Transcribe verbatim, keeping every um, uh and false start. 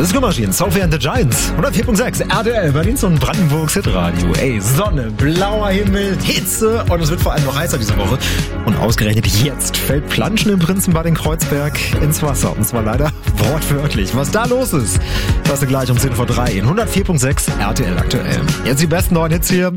Disco Maschinen, Sophie and the Giants. hundertvier Komma sechs R T L, Berlins und Brandenburgs Hitradio. Ey, Sonne, blauer Himmel, Hitze und es wird vor allem noch heißer diese Woche. Und ausgerechnet jetzt fällt Planschen im Prinzenbad in Kreuzberg ins Wasser. Und zwar leider wortwörtlich. Was da los ist, das ist gleich um zehn vor drei in hundertvier Komma sechs R T L aktuell. Jetzt die besten neuen Hits hier.